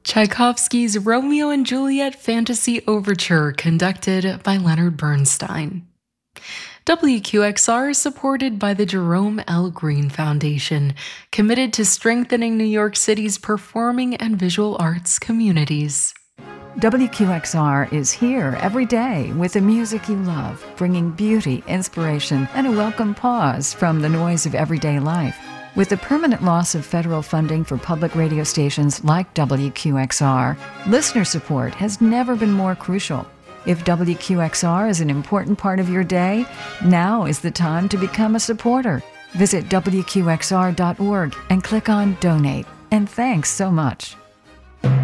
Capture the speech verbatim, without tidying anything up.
Tchaikovsky's Romeo and Juliet Fantasy Overture, conducted by Leonard Bernstein. W Q X R is supported by the Jerome L. Green Foundation, committed to strengthening New York City's performing and visual arts communities. W Q X R is here every day with the music you love, bringing beauty, inspiration, and a welcome pause from the noise of everyday life. With the permanent loss of federal funding for public radio stations like W Q X R, listener support has never been more crucial. If W Q X R is an important part of your day, now is the time to become a supporter. Visit W Q X R dot org and click on Donate. And thanks so much.